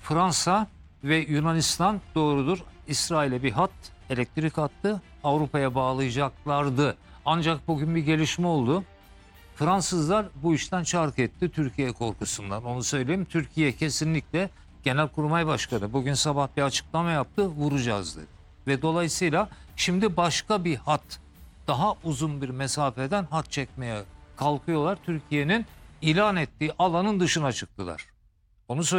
Fransa ve Yunanistan doğrudur. İsrail'e bir hat, elektrik hattı Avrupa'ya bağlayacaklardı. Ancak bugün bir gelişme oldu. Fransızlar bu işten çark etti Türkiye korkusundan. Onu söyleyeyim. Türkiye kesinlikle Genelkurmay Başkanı bugün sabah bir açıklama yaptı. Vuracağız dedi. Ve dolayısıyla şimdi başka bir hat, daha uzun bir mesafeden hat çekmeye kalkıyorlar. Türkiye'nin ilan ettiği alanın dışına çıktılar. Onu söyleyeyim.